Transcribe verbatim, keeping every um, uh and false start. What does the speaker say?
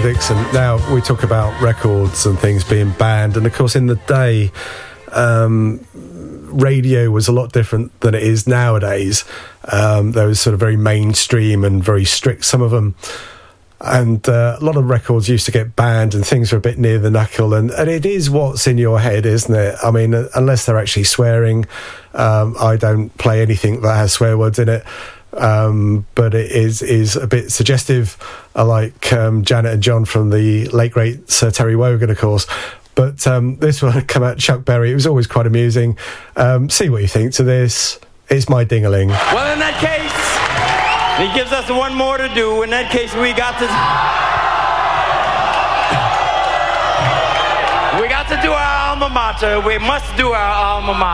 Dixon. Now, we talk about records and things being banned, and of course in the day, um, radio was a lot different than it is nowadays. Um, there was sort of very mainstream and very strict, some of them. And uh, a lot of records used to get banned and things were a bit near the knuckle. And, and it is what's in your head, isn't it? I mean, unless they're actually swearing, um, I don't play anything that has swear words in it. Um, but it is is a bit suggestive. I like um, Janet and John from the late, great Sir Terry Wogan, of course. But um, this one had come out, Chuck Berry. It was always quite amusing. Um, see what you think to this. It's My Ding-a-ling. Well, in that case, he gives us one more to do. In that case, we got to... we got to do our alma mater. We must do our alma mater.